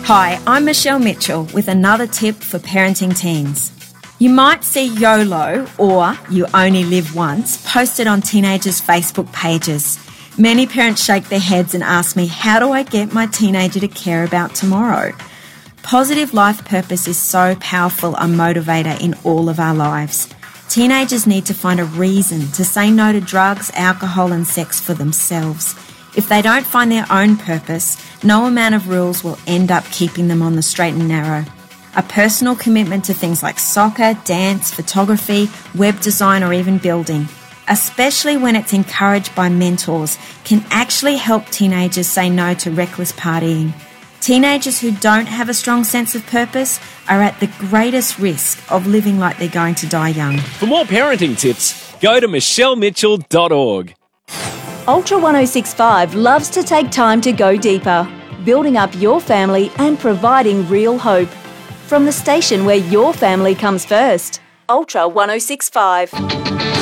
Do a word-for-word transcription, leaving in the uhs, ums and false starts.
Hi, I'm Michelle Mitchell with another tip for parenting teens. You might see YOLO, or You Only Live Once, posted on teenagers' Facebook pages. Many parents shake their heads and ask me, how do I get my teenager to care about tomorrow? Positive life purpose is so powerful a motivator in all of our lives. Teenagers need to find a reason to say no to drugs, alcohol and sex for themselves. If they don't find their own purpose, no amount of rules will end up keeping them on the straight and narrow. A personal commitment to things like soccer, dance, photography, web design or even building, especially when it's encouraged by mentors, can actually help teenagers say no to reckless partying. Teenagers who don't have a strong sense of purpose are at the greatest risk of living like they're going to die young. For more parenting tips, go to michelle mitchell dot org. Ultra one oh six point five loves to take time to go deeper, building up your family and providing real hope. From the station where your family comes first, Ultra one oh six point five.